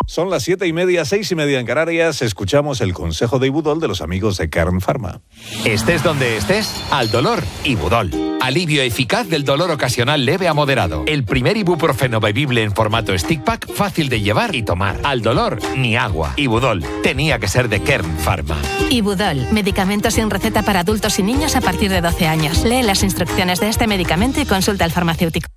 Son las 7:30, 6:30 en Canarias. Escuchamos el consejo de Ibudol de los amigos de Kern Pharma. Estés donde estés, al dolor, Ibudol. Alivio eficaz del dolor ocasional leve a moderado. El primer ibuprofeno bebible en formato stick pack, fácil de llevar y tomar. Al dolor, ni agua. Ibudol, tenía que ser de Kern Pharma. Ibudol, medicamento sin receta para adultos y niños a partir de 12 años. Lee las instrucciones de este medicamento y consulta al farmacéutico.